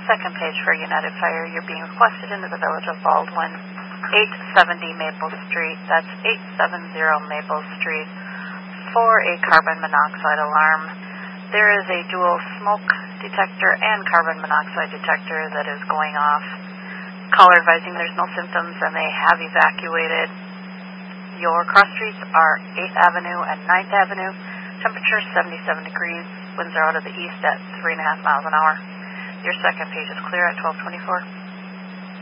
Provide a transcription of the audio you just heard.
Second page for United Fire. You're being requested into the Village of Baldwin, 870 Maple Street. That's 870 Maple Street for a carbon monoxide alarm. There is a dual smoke detector and carbon monoxide detector that is going off. Caller advising there's no symptoms and they have evacuated. Your cross streets are 8th Avenue and 9th Avenue. Temperature 77 degrees. Winds are out of the east at 3.5 miles an hour. Your second page is clear at 12:24.